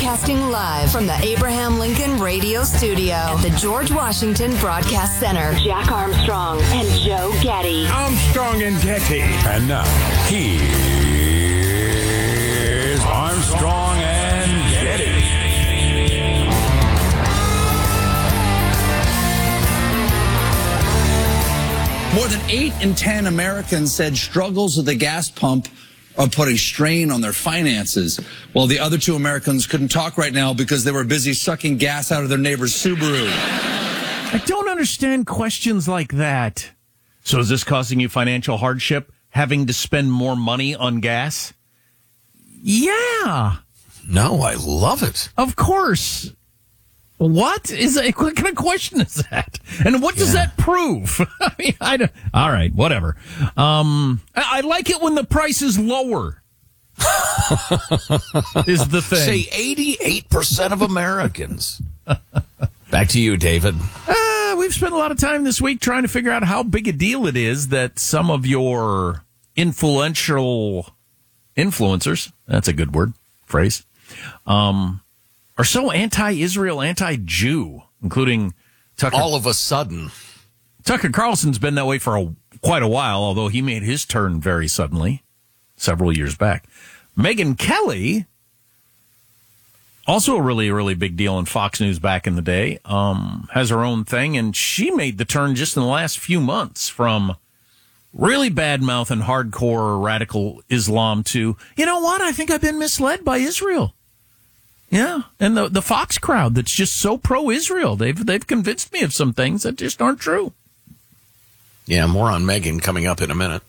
Broadcasting live from the Abraham Lincoln Radio Studio at the George Washington Broadcast Center. Jack Armstrong and Joe Getty. Armstrong and Getty. And now, here's Armstrong and Getty. More than 8 in 10 Americans said struggles with the gas pump are putting strain on their finances. Well, the other 2 Americans couldn't talk right now because they were busy sucking gas out of their neighbor's Subaru. I don't understand questions like that. So is this causing you financial hardship, having to spend more money on gas? Yeah. No, I love it. Of course. What kind of question is that? And what does that prove? I mean, all right, whatever. I like it when the price is lower. Is the thing. Say 88% of Americans. Back to you, David. We've spent a lot of time this week trying to figure out how big a deal it is that some of your influential influencers, that's a good phrase, are so anti-Israel, anti-Jew, including Tucker. All of a sudden. Tucker Carlson's been that way for quite a while, although he made his turn very suddenly, several years back. Megyn Kelly, also a really, really big deal in Fox News back in the day, has her own thing, and she made the turn just in the last few months from really bad-mouth and hardcore radical Islam to, you know what, I think I've been misled by Israel. Yeah, and the Fox crowd that's just so pro-Israel. They've convinced me of some things that just aren't true. Yeah, more on Megyn coming up in a minute.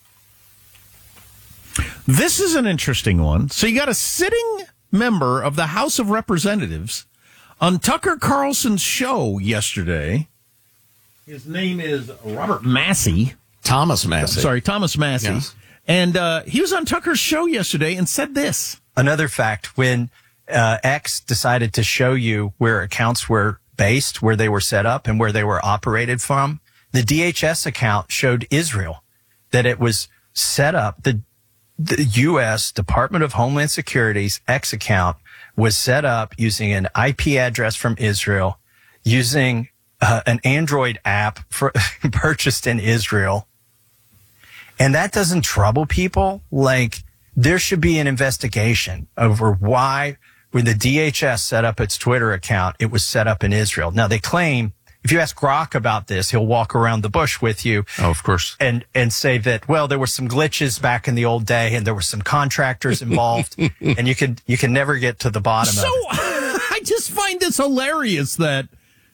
This is an interesting one. So you got a sitting member of the House of Representatives on Tucker Carlson's show yesterday. His name is Robert Massey. Thomas Massey. Sorry, Thomas Massey. Yes. And he was on Tucker's show yesterday and said this. Another fact, when X decided to show you where accounts were based, where they were set up, and where they were operated from, the DHS account showed Israel, that it was set up. The U.S. Department of Homeland Security's X account was set up using an IP address from Israel, using an Android app purchased in Israel. And that doesn't trouble people. Like, there should be an investigation over why, when the DHS set up its Twitter account, it was set up in Israel. Now, they claim, if you ask Grok about this, he'll walk around the bush with you. Oh, of course. And say that, well, there were some glitches back in the old day, and there were some contractors involved, and you can never get to the bottom of it. So, I just find this hilarious that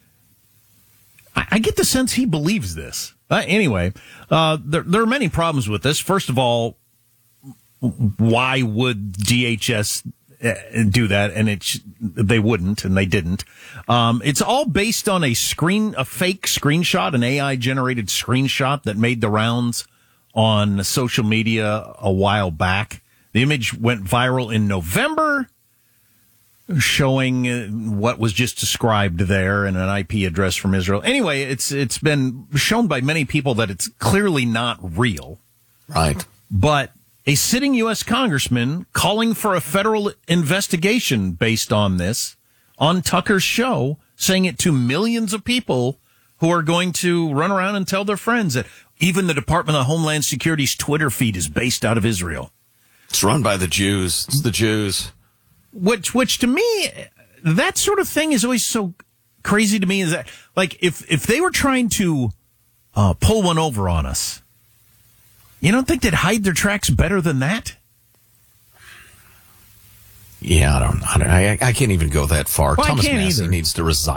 I get the sense he believes this. Anyway, there are many problems with this. First of all, why would DHS do that? And they wouldn't, and they didn't. It's all based on a fake screenshot, an AI generated screenshot that made the rounds on social media a while back. The image went viral in November, showing what was just described there and an IP address from Israel. Anyway, it's been shown by many people that it's clearly not real. Right. But a sitting U.S. congressman calling for a federal investigation based on this on Tucker's show, saying it to millions of people who are going to run around and tell their friends that even the Department of Homeland Security's Twitter feed is based out of Israel. It's run by the Jews. It's the Jews. Which to me, that sort of thing is always so crazy to me. Is that, like, if they were trying to pull one over on us, you don't think they'd hide their tracks better than that? Yeah, I can't even go that far. Well, Thomas I can't Massey either. needs to resign.